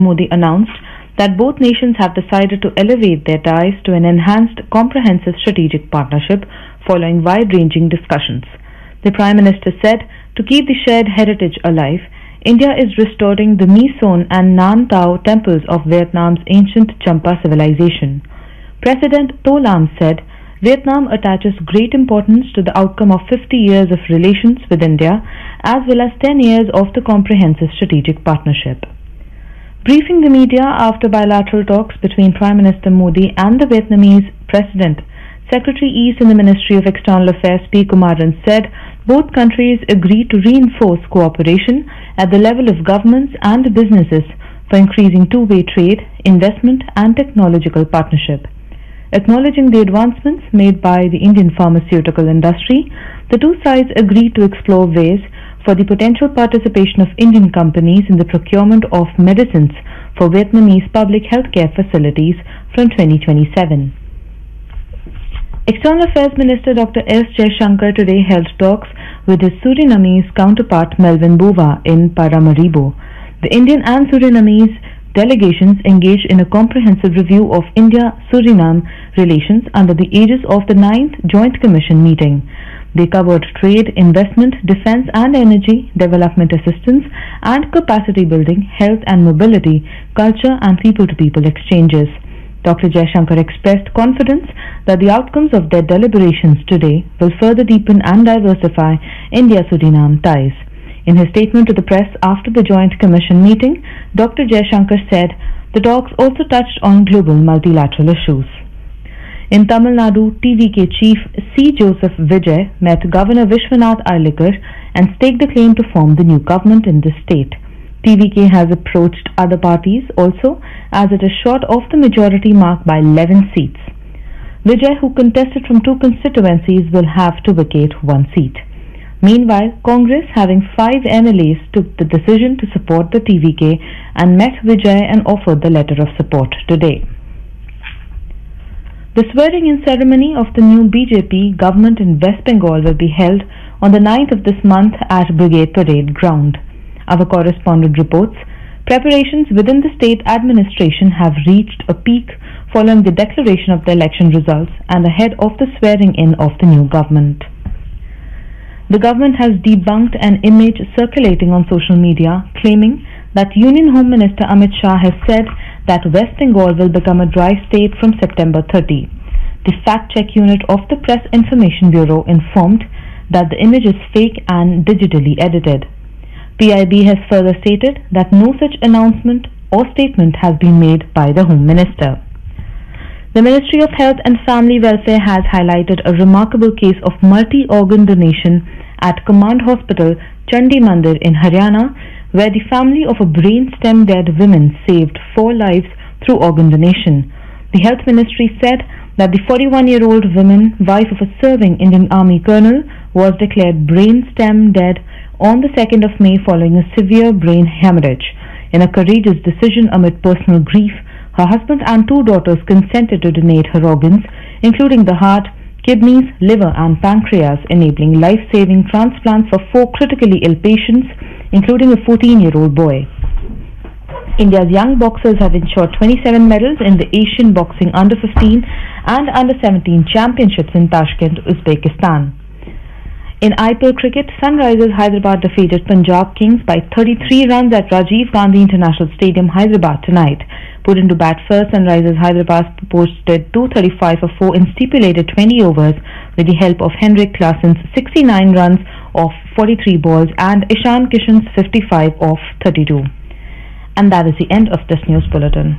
Modi announced that both nations have decided to elevate their ties to an enhanced comprehensive strategic partnership following wide-ranging discussions. The Prime Minister said, to keep the shared heritage alive, India is restoring the My Son and Nan Tao temples of Vietnam's ancient Champa civilization. President To Lam said, Vietnam attaches great importance to the outcome of 50 years of relations with India as well as 10 years of the comprehensive strategic partnership. Briefing the media after bilateral talks between Prime Minister Modi and the Vietnamese President, Secretary East in the Ministry of External Affairs P. Kumaran said both countries agreed to reinforce cooperation at the level of governments and businesses for increasing two-way trade, investment and technological partnership. Acknowledging the advancements made by the Indian pharmaceutical industry, the two sides agreed to explore ways for the potential participation of Indian companies in the procurement of medicines for Vietnamese public healthcare facilities from 2027. External Affairs Minister Dr. S. Jaishankar today held talks with his Surinamese counterpart Melvin Bova in Paramaribo. The Indian and Surinamese delegations engaged in a comprehensive review of India-Suriname relations under the aegis of the 9th Joint Commission meeting. They covered trade, investment, defense and energy, development assistance and capacity building, health and mobility, culture and people-to-people exchanges. Dr. Jaishankar expressed confidence that the outcomes of their deliberations today will further deepen and diversify India-Suriname ties. In his statement to the press after the Joint Commission meeting, Dr. Jaishankar said the talks also touched on global multilateral issues. In Tamil Nadu, TVK chief C. Joseph Vijay met Governor Vishwanath Arlikar and staked a claim to form the new government in the state. TVK has approached other parties also as it is short of the majority mark by 11 seats. Vijay, who contested from two constituencies, will have to vacate one seat. Meanwhile, Congress, having 5 MLAs, took the decision to support the TVK and met Vijay and offered the letter of support today. The swearing-in ceremony of the new BJP government in West Bengal will be held on the 9th of this month at Brigade Parade Ground. Our correspondent reports, preparations within the state administration have reached a peak following the declaration of the election results and ahead of the swearing-in of the new government. The government has debunked an image circulating on social media claiming that Union Home Minister Amit Shah has said that West Bengal will become a dry state from September 30. The fact-check unit of the Press Information Bureau informed that the image is fake and digitally edited. PIB has further stated that no such announcement or statement has been made by the Home Minister. The Ministry of Health and Family Welfare has highlighted a remarkable case of multi-organ donation at Command Hospital, Chandi Mandir in Haryana, where the family of a brain stem dead woman saved 4 lives through organ donation. The Health Ministry said that the 41-year-old woman, wife of a serving Indian Army colonel, was declared brain stem dead on the 2nd of May following a severe brain hemorrhage. In a courageous decision amid personal grief, her husband and 2 daughters consented to donate her organs, including the heart, kidneys, liver and pancreas, enabling life-saving transplants for 4 critically ill patients, including a 14-year-old boy. India's young boxers have ensured 27 medals in the Asian Boxing Under-15 and Under-17 Championships in Tashkent, Uzbekistan. In IPL cricket, Sunrisers Hyderabad defeated Punjab Kings by 33 runs at Rajiv Gandhi International Stadium, Hyderabad tonight. Put into bat first, Sunrisers Hyderabad posted 235 for 4 in stipulated 20 overs with the help of Henrik Klassen's 69 runs off 43 balls and Ishan Kishan's 55 off 32. And that is the end of this news bulletin.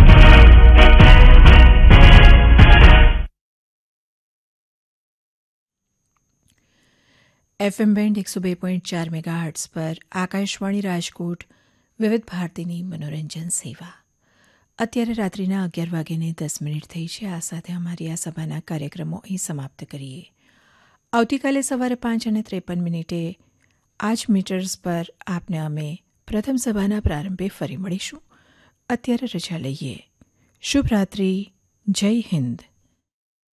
FM band 102.4 megahertz પર આકાશવાણી રાજકોટ વિવિધ ભારતીની મનોરંજન સેવા. અત્યારે રાત્રિના 11:10 થઈ છે. આ સાથે અમારી આ સભાના કાર્યક્રમો અહીં સમાપ્ત કરીએ. આવતીકાલે સવારે 5:53 આ જ મીટર્સ પર આપને અમે પ્રથમ સભાના પ્રારંભે ફરી મળીશું. અત્યારે રજા લઈએ. શુભ રાત્રિ. જય હિન્દ.